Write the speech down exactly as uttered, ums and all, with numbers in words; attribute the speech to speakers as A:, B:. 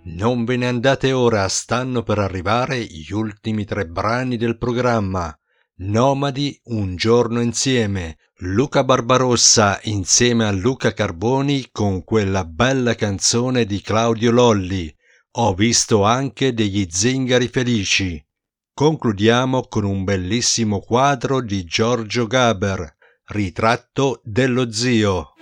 A: Non ve ne andate ora, stanno per arrivare gli ultimi tre brani del programma. Nomadi, Un giorno insieme, Luca Barbarossa insieme a Luca Carboni con quella bella canzone di Claudio Lolli. Ho visto anche degli zingari felici. Concludiamo con un bellissimo quadro di Giorgio Gaber, Ritratto dello zio.